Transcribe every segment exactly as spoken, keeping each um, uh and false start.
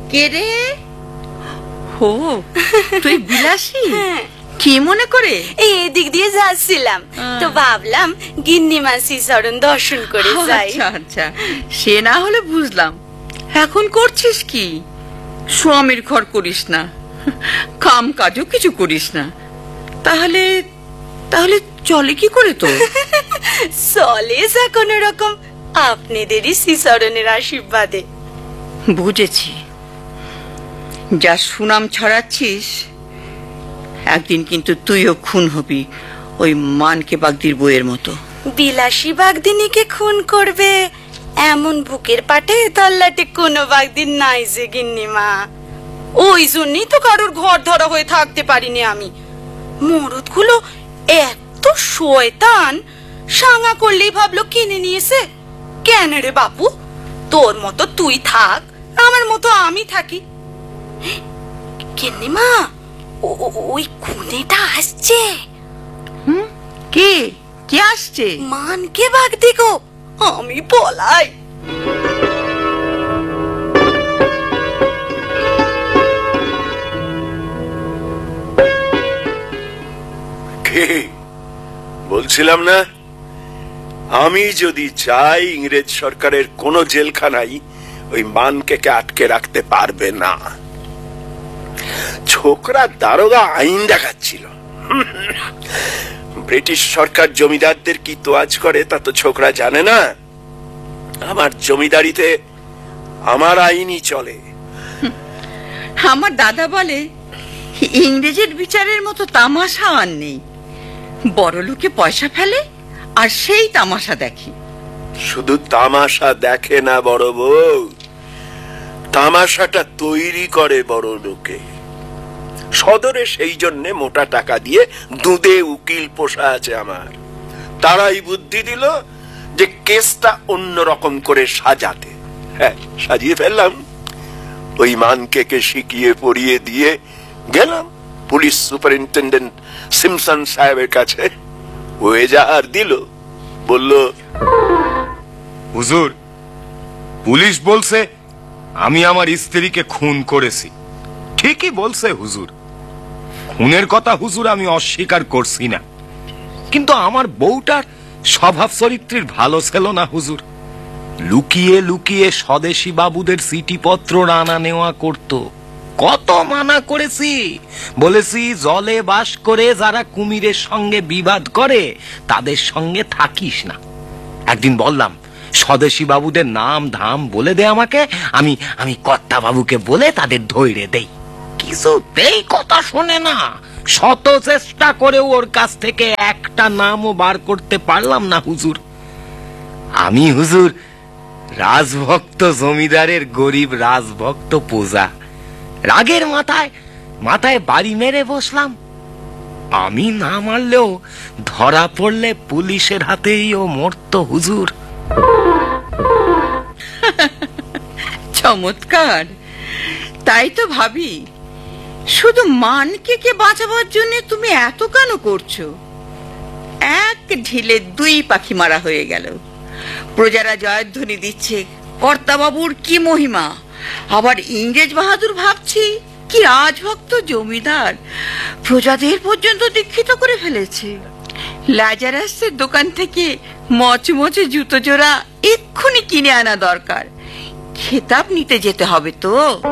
কে রে? ও তুই বিলাসী? কি মনে করে এই দিক দিয়ে যাচ্ছিলাম, তো ভাবলাম গিন্নি মাসি চরণ দর্শন করে যাই। আচ্ছা আচ্ছা, সে না হলে বুঝলাম। এখন করছিস কি? স্বামীর ঘর করিস না, কাম কাজও কিছু করিস না, তাহলে তাহলে চলে কি করে? তো চলে যা কোন রকম, আপনাদেরই শ্রীচরণের আশীর্বাদে। বুঝেছি, যা সুনাম ছড়াচ্ছিস, একদিন কিন্তু তুইও খুন হবি ওই মানকে বাগদির বইয়ের মতো। বিলাসী বাগদিনীকে খুন করবে এমন বুকের পাটে তল্লাটে কোনো বাগদিন নাই যে গিন্নিমা। ওই জন্যই তো কারোর ঘর ধরা হয়ে থাকতে পারিনি আমি। মরদ গুলো এত শয়তান, সাঙা করলেই ভাবলো কিনে নিয়েছে। কেন রে বাপু, তোর মতো তুই থাক, আমার মতো আমি থাকি। গিন্নিমা, ওই খুনেটা আসছে। হুম, কে কে আসছে? মানকে বাগদি গো, আমি পলাই। কে বলছিলাম না, আমি যদি চাই ইংরেজ সরকারের কোন জেলখানাই ওই মানকে আটকে রাখতে পারবে না। ছোকরা দারোগা আইন দেখাচ্ছিল। ব্রিটিশ সরকার জমিদারদের কি তোয়াজ করে তা তো ছোকরা জানে না। আমার জমিদারিতে আমার আইনই চলে। আমার দাদা বলে ইংরেজের বিচারের মতো তামাশা আর নেই। বড় লোকে পয়সা ফেলে আর সেই তামাশা দেখে। শুধু তামাশা দেখে না বড় বউ, তামাশাটা তৈরি করে বড় লোকে। সদরে সেই জন্য মোটা টাকা দিয়ে দুধে উকিল পোষা আছে আমার। তারাই বুদ্ধি দিল যে কেসটা অন্যরকম করে সাজাতে। হ্যাঁ, সাজিয়ে ফেললাম। ওই মানকে শিখিয়ে পড়িয়ে দিয়ে গেলাম পুলিশ সুপারিনটেন্ডেন্ট সিমসন সাহেবের কাছে। ও এজাহার দিল, বলল, হুজুর, পুলিশ বলছে আমি আমার স্ত্রীকে খুন করেছি। ঠিকই বলছে হুজুর, খুনের কথা হুজুর আমি অস্বীকার করছি না, কিন্তু আমার বউটার স্বভাব চরিত্রের ভালো ছিল না হুজুর। লুকিয়ে লুকিয়ে স্বদেশী বাবুদের চিঠিপত্র আনা নেওয়া করত। কত মানা করেছি, বলেছি জলে বাস করে যারা কুমিরের সঙ্গে বিবাদ করে তাদের সঙ্গে থাকিস না। একদিন বললাম স্বদেশী বাবুদের নাম ধাম বলে দে আমাকে, আমি আমি কর্তা বাবুকে বলে তাদের ধৈর্য দেই। কিছুতেই কথা শোনে না। শত চেষ্টা করে ওর কাছ থেকে একটা নামও বার করতে পারলাম না হুজুর। আমি হুজুর রাজভক্ত জমিদারের গরিব রাজভক্ত প্রজা। রাগের মাথায় মাথায় বাড়ি মেরে বসলাম। আমি না মারলেও ধরা পড়লে পুলিশের হাতেই ও মরত হুজুর। চমৎকার। তাই তো ভাবি, শুধু মানকে কে বাঁচাবার জন্য তুমি এত কেন করছো? এক ঢিলে দুই পাখি মারা হয়ে গেল। প্রজারা জয়ধ্বনি দিচ্ছে কর্তাবাবুর কি মহিমা, আবার ইংরেজ বাহাদুর ভাবছি কি রাজভক্ত জমিদার প্রজাদের পর্যন্ত দীক্ষিত করে ফেলেছে। লাজারাসের দোকান থেকে মচমচে জুতো জোড়া এক্ষুনি কিনে আনা দরকার। খেতাব নিতে যেতে হবে তো।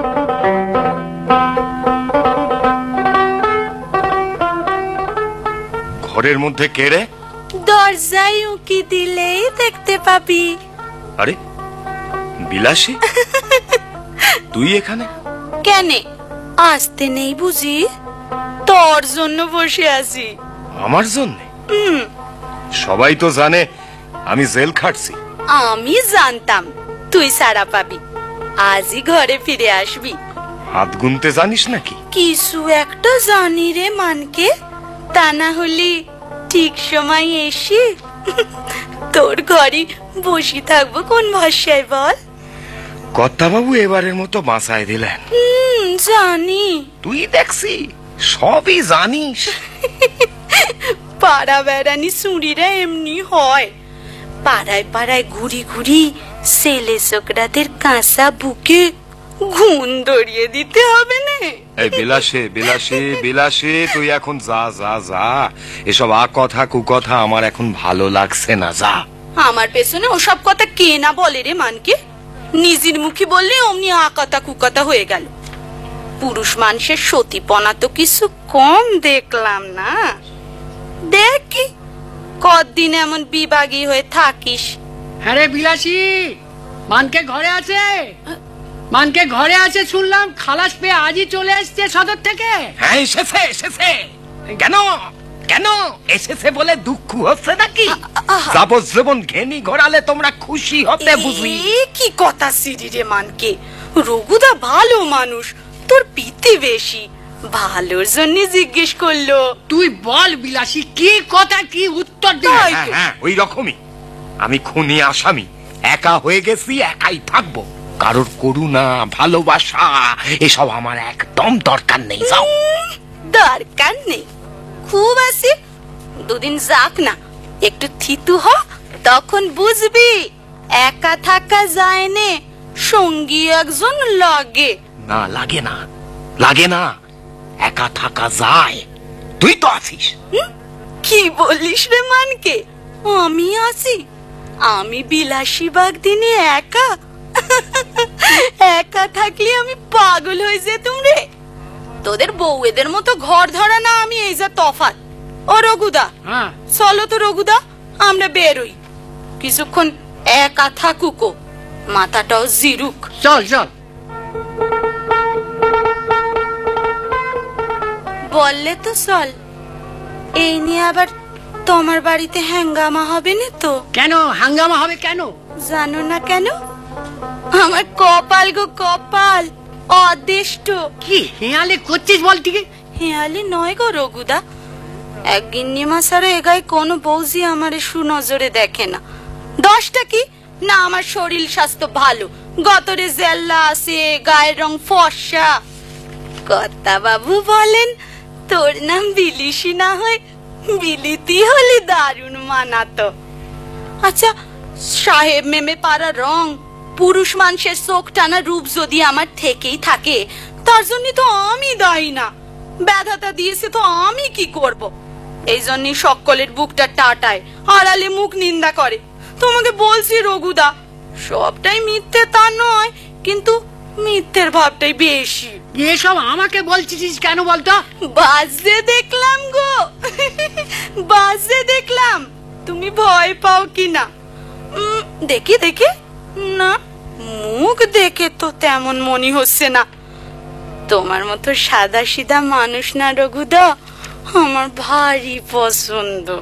ঘরের মধ্যে কে রে? দরজায় উঁকি দিলেই দেখতে পাবি। আরে বিলাসী, তুই এখানে কেন? আসতে নেই বুঝি? তোর জন্য বসে আছি। আমার জন্য? সবাই তো জানে আমি জেল খাটছি। আমি জানতাম তুই সারা পাবি, আজই ঘরে ফিরে আসবি। হাত গুনতে জানিস নাকি? কিছু একটা জানি রে মানকে, তা না হলে ঠিক সময় এসে তোর ঘরে বসে থাকবো কোন ভরসায় বল? কর্তাবাবু এবারের মতো বাঁচায় দিলেন। হুম, জানি। তুই দেখছি সবই জানিস। পাড়া বেড়ানি চুরিরা এমনি হয়। পাড়ায় পাড়ায় ঘুরি ঘুরি ছেলে ছোকরাদের কাঁচা বুকে ঘুম ধরিয়ে দিতে হবে না। এই বিলাসে বিলাসে বিলাসে তুই এখন যা যা যা, এসব আ কথা কুকথা আমার এখন ভালো লাগছে না, যা। আমার পেছনে ওসব কথা কে না বলে রে মানকে, নিজের মুখে বললে অমনি আকাতা কুকাতা হয়ে গেল। পুরুষ মানুষের সতীপনা তো কিছু কম দেখলাম না। দেখি কতদিন এমন বিভাগী হয়ে থাকিস। হ্যাঁ রে বিলাসী, মানকে ঘরে আছে? মানকে ঘরে আছে শুনলাম, খালাস পেয়ে আজই চলে এসছে সদর থেকে। হ্যাঁ এসেছে এসেছে। কেন কেন এসেছে বলে দুঃখ হচ্ছে নাকি? যাবজ্জীবন ঘেনি ঘোরালে তোমরা খুশি হতে বুঝি। এ কি কথা সিরি রে মানকে, রঘুদা ভালো মানুষ, তোর পিতে বেশি, ভালোর জন্য জিজ্ঞেস করলো। তুই বল বিলাসী, কি কথা, কি উত্তর দে। তাই তো। হ্যাঁ হ্যাঁ ওই রকমই। আমি খুনি আসামি, একা হয়ে গেছি, একাই থাকবো। কারোর করুণা ভালোবাসা এসব আমার একদম দরকার নেই। যাও। উম, দরকার নেই, খুব আছে, দুদিন যাক না, একটু থিতু হ, তখন বুঝবি একা থাকা যায় নে, সঙ্গী একজন লাগে। না লাগে না, লাগে না, একা থাকা যায়। তুই তো আছিস। কি বলিস রে মানকে, আমি আছি? আমি বিলাসী বাগ দিনে একা? একা থাকলে আমি পাগল হয়ে যেতুম রে। তোদের বউয়েদের মতো ঘর ধরা না আমি, এই যা তফাৎ। ও রঘুদা, হ্যাঁ চলো তো রঘুদা, আমরা বেরোই, কিছুক্ষণ একা থাকুকো, মাথাটাও জিরুক। চল চল। বললে তো চল, এই নিয়ে আবার তোমার বাড়িতে হ্যাঙ্গামা হবে না তো? কেন হাঙ্গামা হবে কেন? জানো না কেন? আমার কপাল গো কপাল, অদৃষ্ট। কি হেয়ালে করছিস বল ঠিক? হেয়ালি নয় গো রঘুদা, এক গিন্নিমা ছাড়া এ গায়ে কোনো বৌজি আমারে সুনজরে দেখে না। দশটা কি না, আমার শরীর স্বাস্থ্য ভালো, গতরে জেল্লা আছে, গায়ের রং ফর্সা। কর্তা বাবু বলেন তোর নাম বিলিসি না হয় বিলিতি হলে দারুণ মানাতো। আচ্ছা, সাহেব মেমে পাড়া রং, পুরুষ মানুষের চোখ টানা রূপ যদি আমার থেকেই থাকে, তার জন্য তো আমি দায়ী না। ব্যাধাটা দিয়েছে তো আমি কি করব? এই জন্যই সকলের বুকটা টাটায়, আড়ালে মুখ নিন্দা করে। তোমাকে বলছি রঘুদা, সবটাই মিথ্যে তা নয়, কিন্তু মিথ্যের ভাবটাই বেশি। এসব আমাকে বলছিস কেন বলতো? বাজে দেখলাম গো, বাজে দেখলাম, তুমি ভয় পাও কিনা। উম, দেখি দেখি, না মুখ দেখে তো তেমন মনে হচ্ছে না। তোমার মতো সাদা সিধা মানুষ না রঘুদা আমার ভারী পছন্দ।